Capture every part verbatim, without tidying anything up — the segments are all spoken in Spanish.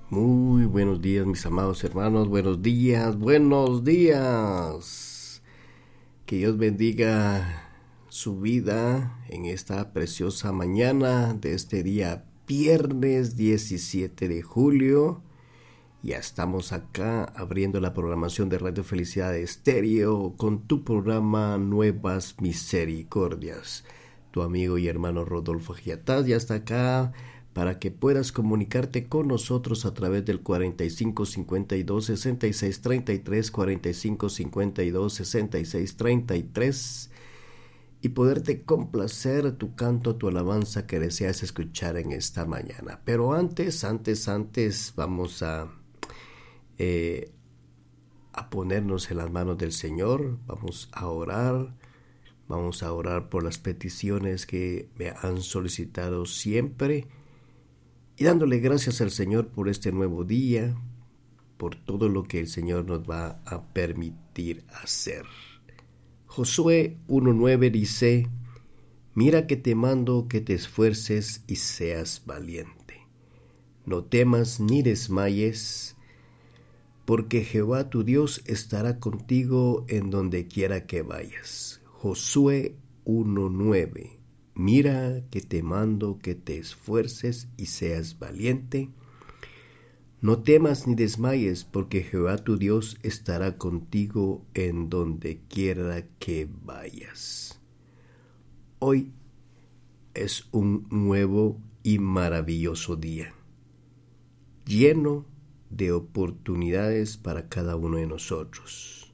Muy buenos días, mis amados hermanos, buenos días, buenos días. Que Dios bendiga su vida en esta preciosa mañana de este día viernes diecisiete de julio. Ya estamos acá abriendo la programación de Radio Felicidad Estéreo con tu programa Nuevas Misericordias. Tu amigo y hermano Rodolfo Giataz ya está acá para que puedas comunicarte con nosotros a través del cuarenta y cinco cincuenta y dos sesenta y seis treinta y tres, cuarenta y cinco cincuenta y dos sesenta y seis treinta y tres y poderte complacer tu canto, tu alabanza que deseas escuchar en esta mañana. Pero antes, antes, antes vamos a, eh, a ponernos en las manos del Señor, vamos a orar, vamos a orar por las peticiones que me han solicitado siempre. Y dándole gracias al Señor por este nuevo día, por todo lo que el Señor nos va a permitir hacer. Josué uno nueve dice: Mira que te mando que te esfuerces y seas valiente. No temas ni desmayes, porque Jehová tu Dios estará contigo en donde quiera que vayas. Josué uno nueve. Mira que te mando que te esfuerces y seas valiente. No temas ni desmayes, porque Jehová tu Dios estará contigo en donde quiera que vayas. Hoy es un nuevo y maravilloso día, lleno de oportunidades para cada uno de nosotros.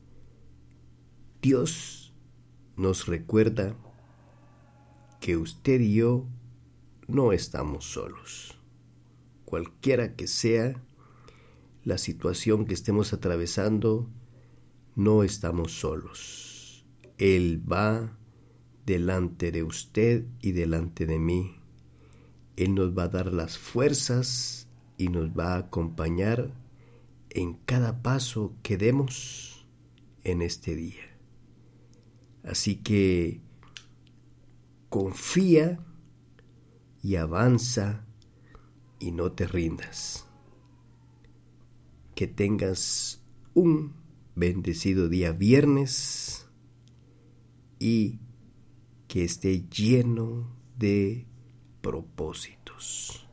Dios nos recuerda que usted y yo no estamos solos. Cualquiera que sea la situación que estemos atravesando, no estamos solos. Él va delante de usted y delante de mí. Él nos va a dar las fuerzas y nos va a acompañar en cada paso que demos en este día. Así que confía y avanza y no te rindas. Que tengas un bendecido día viernes y que esté lleno de propósitos.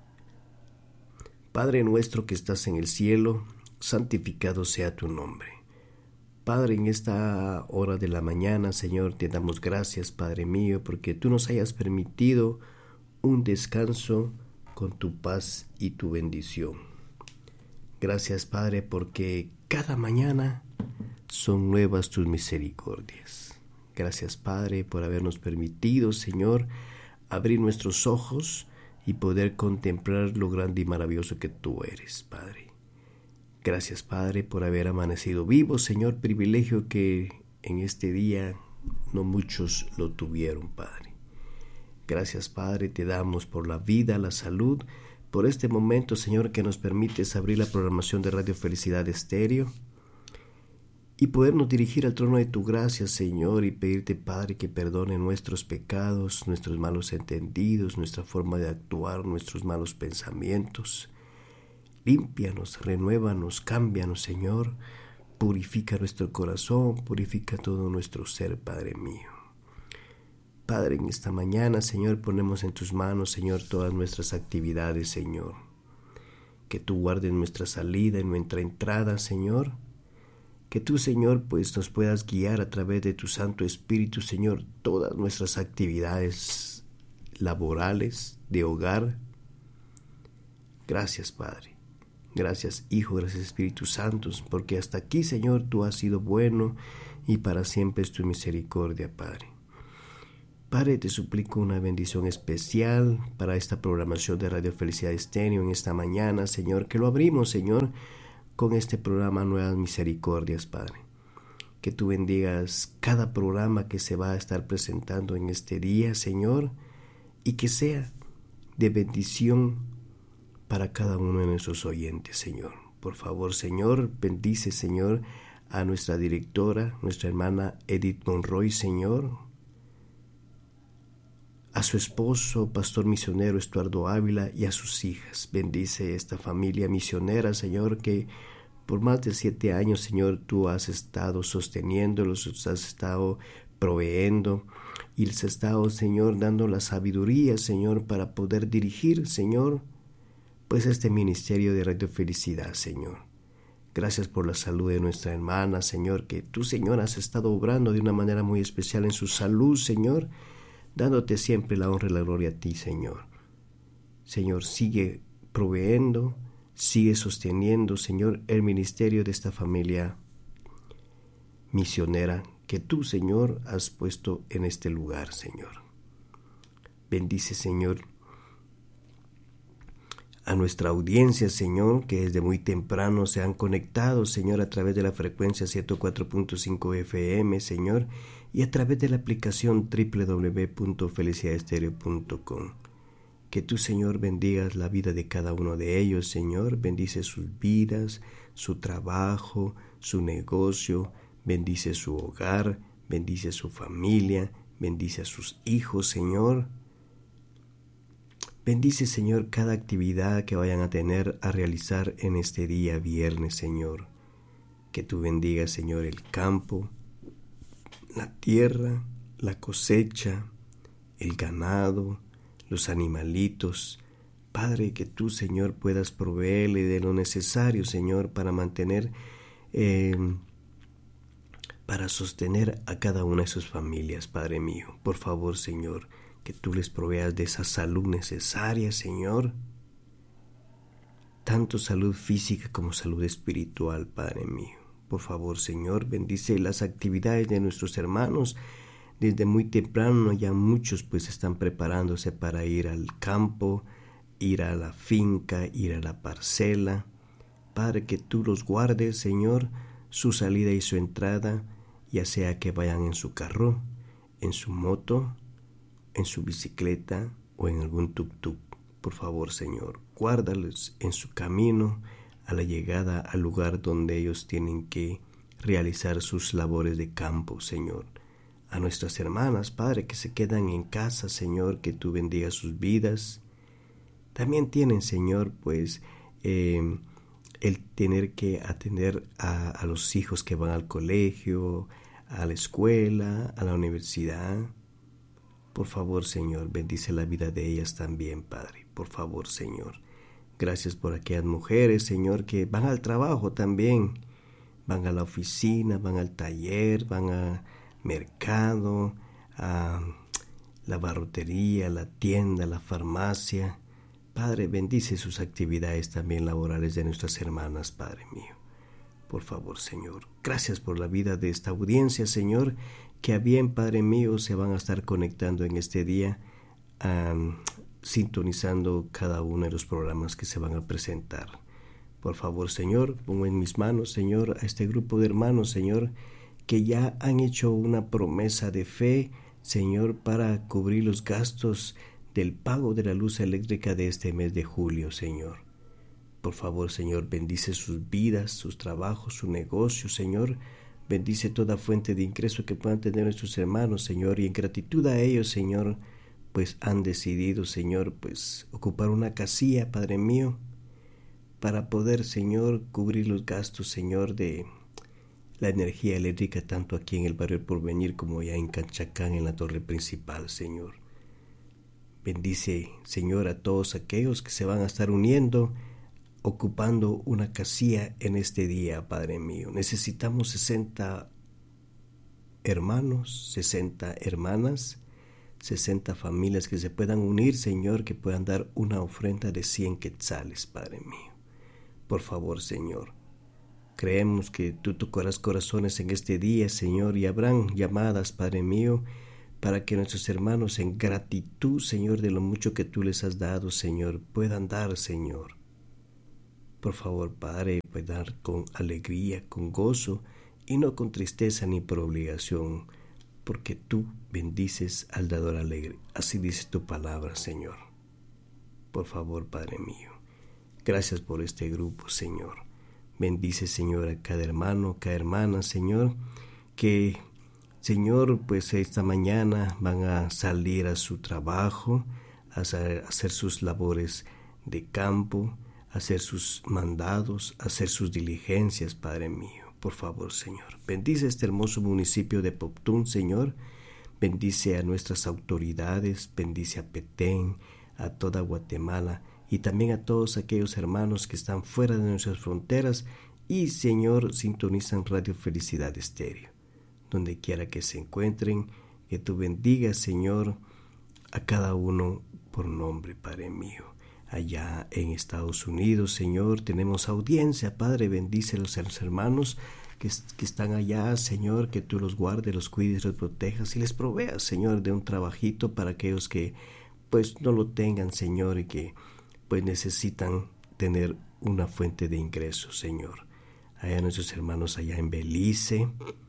Padre nuestro que estás en el cielo, santificado sea tu nombre. Padre, en esta hora de la mañana, Señor, te damos gracias, Padre mío, porque tú nos hayas permitido un descanso con tu paz y tu bendición. Gracias, Padre, porque cada mañana son nuevas tus misericordias. Gracias, Padre, por habernos permitido, Señor, abrir nuestros ojos y poder contemplar lo grande y maravilloso que tú eres, Padre. Gracias, Padre, por haber amanecido vivo, Señor, privilegio que en este día no muchos lo tuvieron, Padre. Gracias, Padre, te damos por la vida, la salud, por este momento, Señor, que nos permites abrir la programación de Radio Felicidad Estéreo y podernos dirigir al trono de tu gracia, Señor, y pedirte, Padre, que perdone nuestros pecados, nuestros malos entendidos, nuestra forma de actuar, nuestros malos pensamientos. Límpianos, renuévanos, cámbianos, Señor. Purifica nuestro corazón, purifica todo nuestro ser, Padre mío. Padre, en esta mañana, Señor, ponemos en tus manos, Señor, todas nuestras actividades, Señor. Que tú guardes nuestra salida y nuestra entrada, Señor. Que tú, Señor, pues nos puedas guiar a través de tu Santo Espíritu, Señor, todas nuestras actividades laborales, de hogar. Gracias, Padre. Gracias, Hijo, gracias, Espíritu Santo, porque hasta aquí, Señor, tú has sido bueno y para siempre es tu misericordia, Padre. Padre, te suplico una bendición especial para esta programación de Radio Felicidad Estéreo en esta mañana, Señor, que lo abrimos, Señor, con este programa Nuevas Misericordias, Padre. Que tú bendigas cada programa que se va a estar presentando en este día, Señor, y que sea de bendición para cada uno de nuestros oyentes, Señor. Por favor, Señor, bendice, Señor, a nuestra directora, nuestra hermana Edith Monroy, Señor, a a su esposo, pastor misionero Estuardo Ávila, y a sus hijas. Bendice esta familia misionera, Señor, que por más de siete años, Señor, tú has estado sosteniéndolos, has estado proveyendo y les has estado, Señor, dando la sabiduría, Señor, para poder dirigir, Señor, pues este ministerio de Radio Felicidad, Señor. Gracias por la salud de nuestra hermana, Señor, que tú, Señor, has estado obrando de una manera muy especial en su salud, Señor, dándote siempre la honra y la gloria a ti, Señor. Señor, sigue proveyendo, sigue sosteniendo, Señor, el ministerio de esta familia misionera que tú, Señor, has puesto en este lugar, Señor. Bendice, Señor, a nuestra audiencia, Señor, que desde muy temprano se han conectado, Señor, a través de la frecuencia ciento cuatro punto cinco F M, Señor, y a través de la aplicación doble u doble u doble u punto felicidad estéreo punto com. Que tú, Señor, bendigas la vida de cada uno de ellos, Señor. Bendice sus vidas, su trabajo, su negocio. Bendice su hogar, bendice su familia, bendice a sus hijos, Señor. Bendice, Señor, cada actividad que vayan a tener a realizar en este día viernes, Señor. Que tú bendigas, Señor, el campo, la tierra, la cosecha, el ganado, los animalitos. Padre, que tú, Señor, puedas proveerle de lo necesario, Señor, para mantener, eh, para sostener a cada una de sus familias, Padre mío. Por favor, Señor, que tú les proveas de esa salud necesaria, Señor. Tanto salud física como salud espiritual, Padre mío. Por favor, Señor, bendice las actividades de nuestros hermanos. Desde muy temprano ya muchos pues están preparándose para ir al campo, ir a la finca, ir a la parcela. Padre, que tú los guardes, Señor, su salida y su entrada, ya sea que vayan en su carro, en su moto, en su bicicleta o en algún tuk-tuk. Por favor, Señor, guárdales en su camino a la llegada al lugar donde ellos tienen que realizar sus labores de campo, Señor. A nuestras hermanas, Padre, que se quedan en casa, Señor, que tú bendigas sus vidas. También tienen, Señor, pues, eh, el tener que atender a, a los hijos que van al colegio, a la escuela, a la universidad. Por favor, Señor, bendice la vida de ellas también, Padre. Por favor, Señor. Gracias por aquellas mujeres, Señor, que van al trabajo también. Van a la oficina, van al taller, van a mercado, a la barrotería, la tienda, la farmacia. Padre, bendice sus actividades también laborales de nuestras hermanas, Padre mío. Por favor, Señor. Gracias por la vida de esta audiencia, Señor, que a bien, Padre mío, se van a estar conectando en este día, um, sintonizando cada uno de los programas que se van a presentar. Por favor, Señor, pongo en mis manos, Señor, a este grupo de hermanos, Señor, que ya han hecho una promesa de fe, Señor, para cubrir los gastos del pago de la luz eléctrica de este mes de julio, Señor. Por favor, Señor, bendice sus vidas, sus trabajos, su negocio, Señor. Bendice toda fuente de ingreso que puedan tener nuestros hermanos, Señor, y en gratitud a ellos, Señor, pues han decidido, Señor, pues ocupar una casilla, Padre mío, para poder, Señor, cubrir los gastos, Señor, de la energía eléctrica, tanto aquí en el barrio El Porvenir como ya en Canchacán, en la torre principal, Señor. Bendice, Señor, a todos aquellos que se van a estar uniendo, ocupando una casilla en este día, Padre mío. Necesitamos sesenta hermanos, sesenta hermanas, sesenta familias que se puedan unir, Señor, que puedan dar una ofrenda de cien quetzales, Padre mío. Por favor, Señor, creemos que tú tocarás corazones en este día, Señor, y habrán llamadas, Padre mío, para que nuestros hermanos en gratitud, Señor, de lo mucho que tú les has dado, Señor, puedan dar, Señor. Por favor, Padre, puedan dar con alegría, con gozo, y no con tristeza ni por obligación, porque tú bendices al dador alegre. Así dice tu palabra, Señor. Por favor, Padre mío, gracias por este grupo, Señor. Bendice, Señor, a cada hermano, cada hermana, Señor, que Señor, pues esta mañana van a salir a su trabajo, a hacer, a hacer sus labores de campo, a hacer sus mandados, a hacer sus diligencias, Padre mío. Por favor, Señor, bendice este hermoso municipio de Poptún, Señor. Bendice a nuestras autoridades, bendice a Petén, a toda Guatemala y también a todos aquellos hermanos que están fuera de nuestras fronteras y, Señor, sintonizan Radio Felicidad Estéreo. Donde quiera que se encuentren, que tú bendigas, Señor, a cada uno por nombre, Padre mío. Allá en Estados Unidos, Señor, tenemos audiencia, Padre, bendice a los hermanos que, que están allá, Señor, que tú los guardes, los cuides, los protejas y les proveas, Señor, de un trabajito para aquellos que pues no lo tengan, Señor, y que pues necesitan tener una fuente de ingresos, Señor. Allá nuestros hermanos allá en Belice,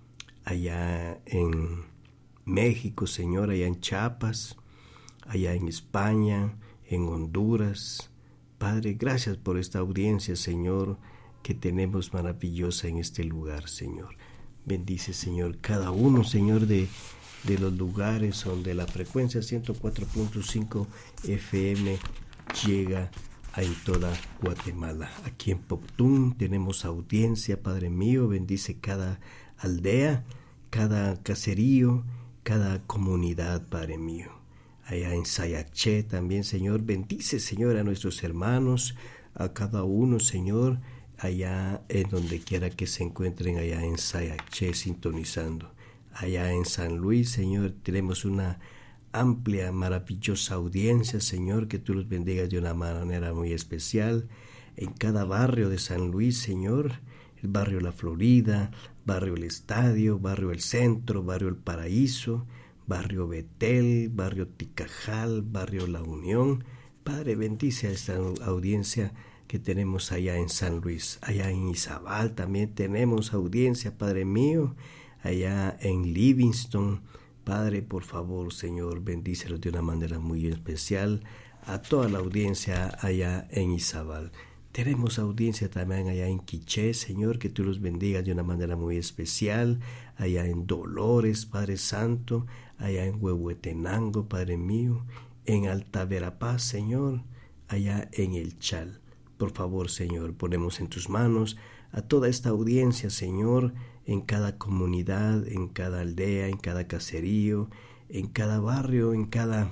allá en México, Señor, allá en Chiapas, allá en España, en Honduras. Padre, gracias por esta audiencia, Señor, que tenemos maravillosa en este lugar, Señor. Bendice, Señor, cada uno, Señor, de, de los lugares donde la frecuencia ciento cuatro punto cinco F M llega a en toda Guatemala. Aquí en Poptún tenemos audiencia, Padre mío, bendice cada aldea, cada caserío, cada comunidad, Padre mío. Allá en Sayaché también, Señor, bendice, Señor, a nuestros hermanos, a cada uno, Señor, allá en donde quiera que se encuentren, allá en Sayaché sintonizando. Allá en San Luis, Señor, tenemos una amplia, maravillosa audiencia, Señor, que tú los bendigas de una manera muy especial. En cada barrio de San Luis, Señor, el barrio La Florida, barrio El Estadio, barrio El Centro, barrio El Paraíso, barrio Betel, barrio Ticajal, barrio La Unión. Padre, bendice a esta audiencia que tenemos allá en San Luis. Allá en Izabal también tenemos audiencia, Padre mío. Allá en Livingston, Padre, por favor, Señor, bendícelos de una manera muy especial a toda la audiencia allá en Izabal. Tenemos audiencia también allá en Quiché, Señor, que tú los bendigas de una manera muy especial. Allá en Dolores, Padre Santo, allá en Huehuetenango, Padre mío, en Alta Verapaz, Señor, allá en El Chal. Por favor, Señor, ponemos en tus manos a toda esta audiencia, Señor, en cada comunidad, en cada aldea, en cada caserío, en cada barrio, en cada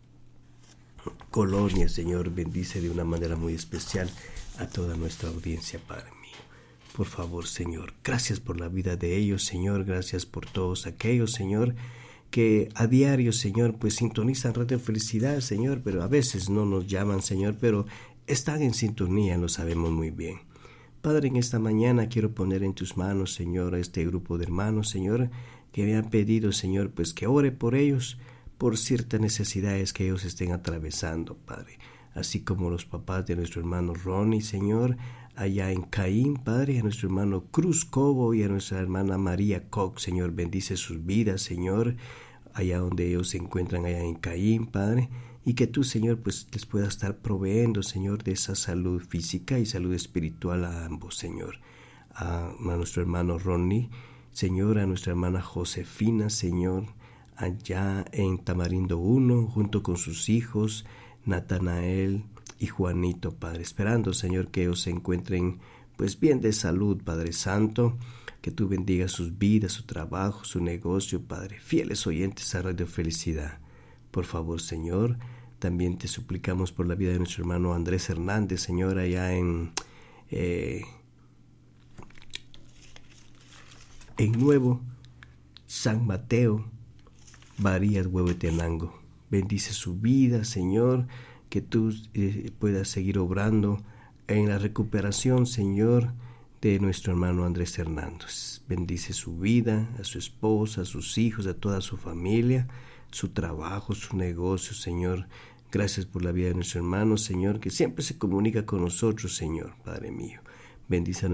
colonia, Señor, bendice de una manera muy especial a toda nuestra audiencia, Padre mío. Por favor, Señor, gracias por la vida de ellos, Señor, gracias por todos aquellos, Señor, que a diario, Señor, pues sintonizan Radio Felicidad, Señor, pero a veces no nos llaman, Señor, pero están en sintonía, lo sabemos muy bien. Padre, en esta mañana quiero poner en tus manos, Señor, a este grupo de hermanos, Señor, que me han pedido, Señor, pues que ore por ellos, por ciertas necesidades que ellos estén atravesando, Padre. Así como los papás de nuestro hermano Ronnie, Señor, allá en Caín, Padre, a nuestro hermano Cruz Cobo y a nuestra hermana María Cox, Señor, bendice sus vidas, Señor, allá donde ellos se encuentran, allá en Caín, Padre. Y que tú, Señor, pues les puedas estar proveyendo, Señor, de esa salud física y salud espiritual a ambos, Señor. A, a nuestro hermano Ronnie, Señor, a nuestra hermana Josefina, Señor, allá en Tamarindo uno, junto con sus hijos, Natanael y Juanito, Padre. Esperando, Señor, que ellos se encuentren, pues, bien de salud, Padre Santo. Que tú bendigas sus vidas, su trabajo, su negocio, Padre. Fieles oyentes a Radio Felicidad. Por favor, Señor, también te suplicamos por la vida de nuestro hermano Andrés Hernández, Señor, allá en, eh, en Nuevo San Mateo, Varías, Huehuetenango. Bendice su vida, Señor, que tú eh, puedas seguir obrando en la recuperación, Señor, de nuestro hermano Andrés Hernández. Bendice su vida, a su esposa, a sus hijos, a toda su familia, su trabajo, su negocio, Señor. Gracias por la vida de nuestro hermano, Señor, que siempre se comunica con nosotros, Señor, Padre mío. Bendice a